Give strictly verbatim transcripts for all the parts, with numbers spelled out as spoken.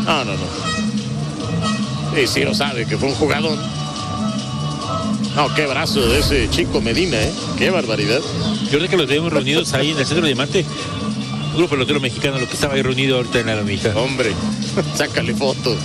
No, no, no. Y sí lo sabe que fue un jugador. No, qué brazo de ese chico Medina, ¿eh? Qué barbaridad. Yo creo que los vemos reunidos ahí en el centro de Diamante. Un grupo pelotero mexicano, lo que estaba ahí reunido ahorita en la lomita. Hombre, sácale foto.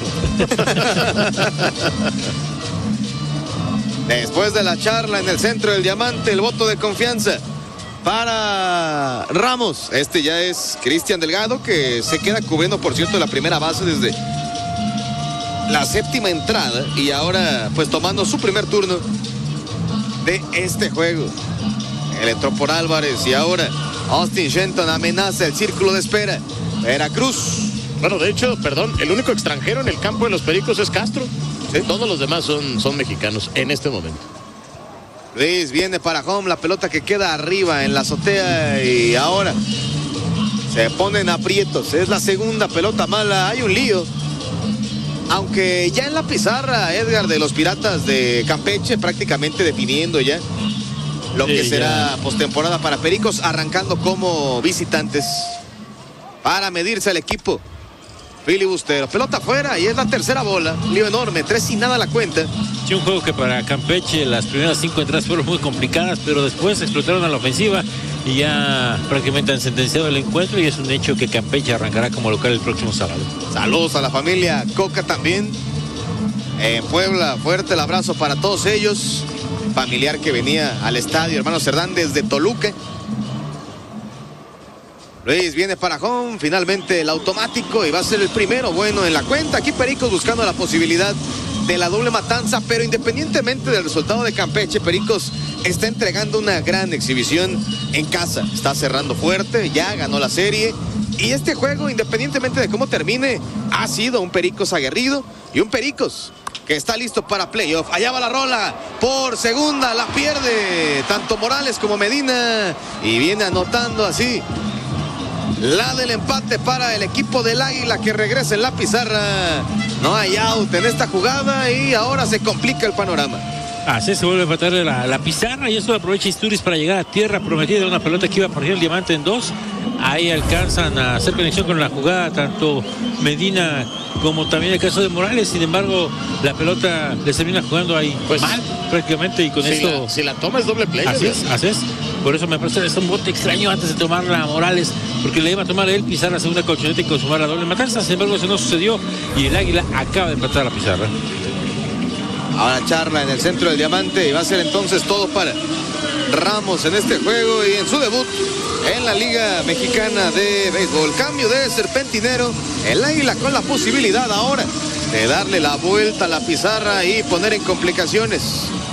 Después de la charla en el centro del Diamante, el voto de confianza para Ramos. Este ya es Cristian Delgado, que se queda cubriendo, por cierto, la primera base desde la séptima entrada y ahora pues tomando su primer turno de este juego. Él entró por Álvarez y ahora Austin Shenton amenaza el círculo de espera. Veracruz. Bueno, de hecho, perdón, el único extranjero en el campo de los Pericos es Castro. ¿Sí? Todos los demás son, son mexicanos en este momento. Luis viene para home, la pelota que queda arriba en la azotea y ahora se ponen aprietos. Es la segunda pelota mala, hay un lío. Aunque ya en la pizarra, Edgar, de los Piratas de Campeche, prácticamente definiendo ya lo sí, que será ya. postemporada para Pericos, arrancando como visitantes para medirse al equipo filibustero. Pelota afuera y es la tercera bola. Lío enorme, tres y nada la cuenta. Sí, un juego que para Campeche las primeras cinco entradas fueron muy complicadas, pero después explotaron a la ofensiva y ya prácticamente han sentenciado el encuentro y es un hecho que Campeche arrancará como local el próximo sábado. Saludos a la familia Coca también. En Puebla, fuerte el abrazo para todos ellos. Familiar que venía al estadio, hermano Cerdán, desde Toluca. Luis viene para home, finalmente el automático y va a ser el primero bueno en la cuenta. Aquí Pericos buscando la posibilidad de la doble matanza, pero independientemente del resultado de Campeche, Pericos está entregando una gran exhibición en casa. Está cerrando fuerte, ya ganó la serie. Y este juego, independientemente de cómo termine, ha sido un Pericos aguerrido y un Pericos que está listo para playoff. Allá va la rola por segunda, la pierde tanto Morales como Medina y viene anotando así la del empate para el equipo del Águila, que regresa en la pizarra. No hay out en esta jugada y ahora se complica el panorama. Así se vuelve a empatar la, la pizarra y eso aprovecha Isturiz para llegar a tierra prometida. Una pelota que iba a partir el Diamante en dos. Ahí alcanzan a hacer conexión con la jugada tanto Medina como también el caso de Morales. Sin embargo, la pelota les termina jugando ahí Pues, mal prácticamente y con si esto... La, si la toma es doble play. Así es, así es. Por eso me parece que es un bote extraño antes de tomarla a Morales, porque le iba a tomar a él pisar la segunda colchoneta y consumar la doble matanza. Sin embargo, eso no sucedió y el Águila acaba de empatar la pizarra. Ahora charla en el centro del Diamante y va a ser entonces todo para Ramos en este juego y en su debut en la Liga Mexicana de Béisbol. Cambio de serpentinero, el Águila con la posibilidad ahora de darle la vuelta a la pizarra y poner en complicaciones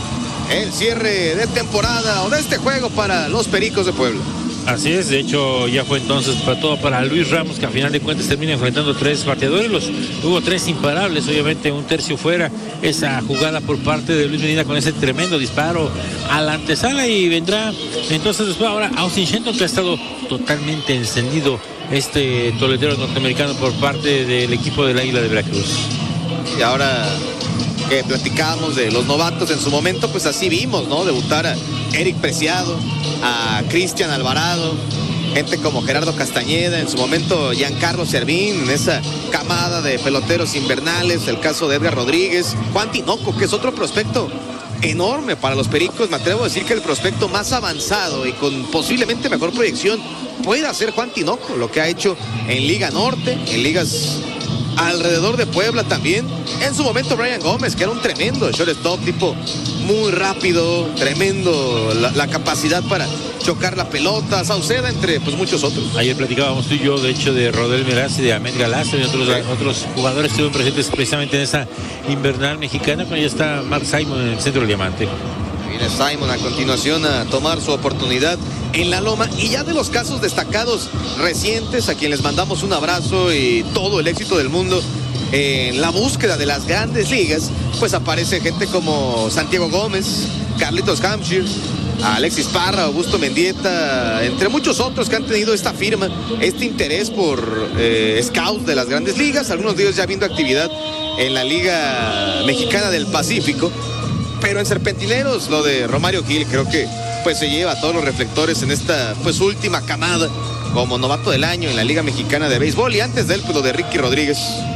el cierre de temporada o de este juego para los Pericos de Puebla. Así es, de hecho ya fue entonces para todo para Luis Ramos, que a final de cuentas termina enfrentando tres bateadores. Los, hubo tres imparables, obviamente un tercio fuera. Esa jugada por parte de Luis Medina con ese tremendo disparo a la antesala y vendrá entonces después ahora Austin Shenton, que ha estado totalmente encendido este toledero norteamericano por parte del equipo del Águila de Veracruz. Y ahora que platicábamos de los novatos en su momento, pues así vimos, ¿no? Debutar a Eric Preciado, a Cristian Alvarado, gente como Gerardo Castañeda, en su momento Giancarlo Servín, en esa camada de peloteros invernales, el caso de Edgar Rodríguez, Juan Tinoco, que es otro prospecto enorme para los Pericos. Me atrevo a decir que el prospecto más avanzado y con posiblemente mejor proyección puede ser Juan Tinoco, lo que ha hecho en Liga Norte, en ligas alrededor de Puebla también. En su momento Brian Gómez, que era un tremendo shortstop, tipo muy rápido, tremendo la, la capacidad para chocar la pelota, Sauceda, entre pues muchos otros. Ayer platicábamos tú y yo, de hecho, de Rodel Meraz y de Ahmed Galastre y otros, sí. otros jugadores que estuvieron presentes precisamente en esa invernal mexicana, cuando ya está Mark Simon en el centro del Diamante. Viene Simon a continuación a tomar su oportunidad en la loma. Y ya de los casos destacados recientes, a quienes les mandamos un abrazo y todo el éxito del mundo en la búsqueda de las grandes ligas, pues aparece gente como Santiago Gómez, Carlitos Hampshire, Alexis Parra, Augusto Mendieta, entre muchos otros que han tenido esta firma, este interés por eh, scouts de las grandes ligas, algunos de ellos ya viendo actividad en la Liga Mexicana del Pacífico. Pero en serpentineros, lo de Romario Gil, creo que pues se lleva todos los reflectores en esta pues última camada como novato del año en la Liga Mexicana de Béisbol, y antes de él pues lo de Ricky Rodríguez.